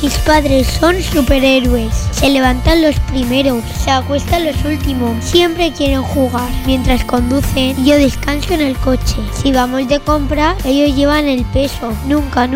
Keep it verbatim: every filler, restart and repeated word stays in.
Mis padres son superhéroes. Se levantan los primeros, se acuestan los últimos. Siempre quieren jugar. Mientras conducen, yo descanso en el coche. Si vamos de compra, ellos llevan el peso. Nunca,